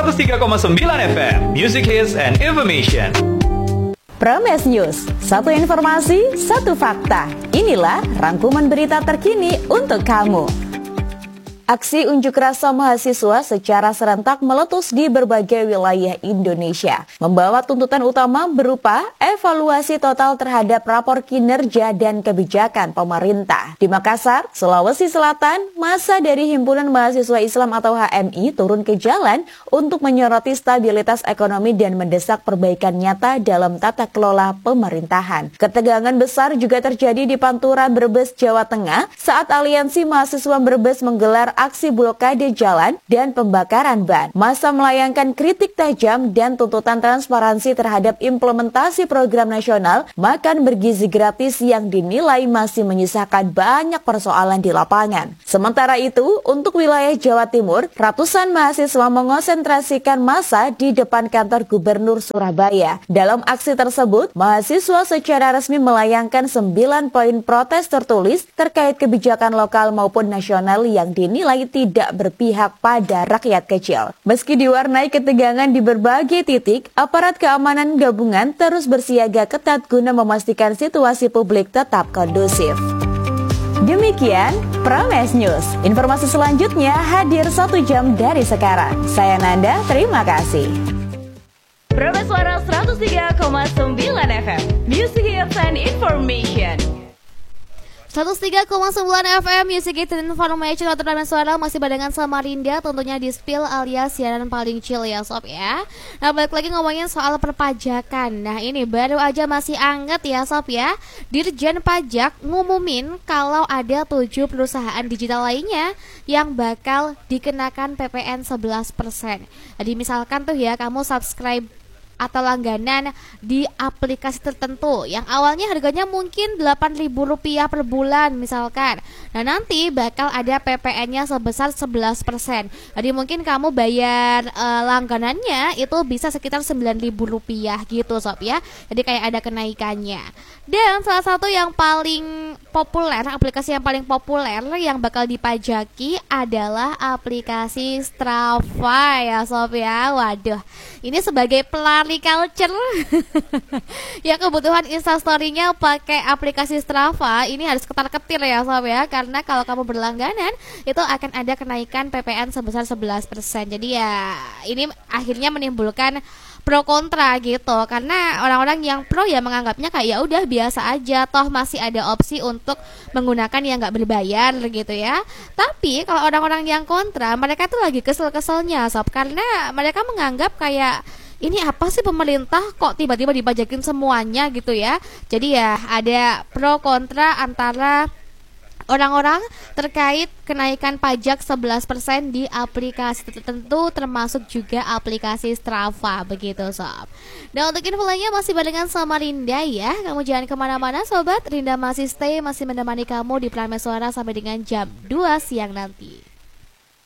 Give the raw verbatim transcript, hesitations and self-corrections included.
seratus tiga koma sembilan F M, Music Hits and Information. Prames News, satu informasi, satu fakta. Inilah rangkuman berita terkini untuk kamu. Aksi unjuk rasa mahasiswa secara serentak meletus di berbagai wilayah Indonesia, membawa tuntutan utama berupa evaluasi total terhadap rapor kinerja dan kebijakan pemerintah. Di Makassar, Sulawesi Selatan, massa dari Himpunan Mahasiswa Islam atau H M I turun ke jalan untuk menyoroti stabilitas ekonomi dan mendesak perbaikan nyata dalam tata kelola pemerintahan. Ketegangan besar juga terjadi di Pantura, Brebes, Jawa Tengah saat Aliansi Mahasiswa Brebes menggelar aksi blokade jalan dan pembakaran ban. Massa melayangkan kritik tajam dan tuntutan transparansi terhadap implementasi program nasional makan bergizi gratis yang dinilai masih menyisakan banyak persoalan di lapangan. Sementara itu, untuk wilayah Jawa Timur, ratusan mahasiswa mengonsentrasikan massa di depan kantor Gubernur Surabaya. Dalam aksi tersebut, mahasiswa secara resmi melayangkan sembilan poin protes tertulis terkait kebijakan lokal maupun nasional yang dinilai tidak berpihak pada rakyat kecil. Meski diwarnai ketegangan di berbagai titik, aparat keamanan gabungan terus bersiaga ketat guna memastikan situasi publik tetap kondusif. Demikian Prames News. Informasi selanjutnya hadir satu jam dari sekarang. Saya Nanda, terima kasih. Prames Suara seratus tiga koma sembilan F M, Music Hits and Information. seratus tiga koma sembilan F M Music Hits and Information untuk Prames Suara masih barengan sama Rinda, tentunya di Spill alias siaran paling chill ya sob ya. Nah, balik lagi ngomongin soal perpajakan. Nah, ini baru aja masih anget ya sob ya. Dirjen Pajak ngumumin kalau ada tujuh perusahaan digital lainnya yang bakal dikenakan P P N sebelas persen. Jadi misalkan tuh ya, kamu subscribe atau langganan di aplikasi tertentu yang awalnya harganya mungkin delapan ribu rupiah per bulan misalkan. Nah, nanti bakal ada P P N-nya sebesar sebelas persen. Jadi mungkin kamu bayar e, langganannya itu bisa sekitar sembilan ribu rupiah gitu sob ya. Jadi kayak ada kenaikannya. Dan salah satu yang paling populer, aplikasi yang paling populer yang bakal dipajaki adalah aplikasi Strava ya sob ya. Waduh, ini sebagai pelari culture yang kebutuhan instastory-nya pakai aplikasi Strava ini harus ketar-ketir ya sob ya, karena kalau kamu berlangganan itu akan ada kenaikan P P N sebesar sebelas persen. Jadi ya ini akhirnya menimbulkan pro kontra gitu, karena orang-orang yang pro ya menganggapnya kayak ya udah biasa aja, toh masih ada opsi untuk menggunakan yang nggak berbayar gitu ya. Tapi kalau orang-orang yang kontra, mereka tuh lagi kesel-keselnya sob, karena mereka menganggap kayak ini apa sih pemerintah kok tiba-tiba dipajakin semuanya gitu ya. Jadi ya ada pro kontra antara orang-orang terkait kenaikan pajak sebelas persen di aplikasi tertentu, termasuk juga aplikasi Strava begitu sob. Dan untuk info lainnya masih barengan sama Rinda ya. Kamu jangan kemana-mana sobat, Rinda masih stay, masih menemani kamu di Prames Suara sampai dengan jam dua siang nanti.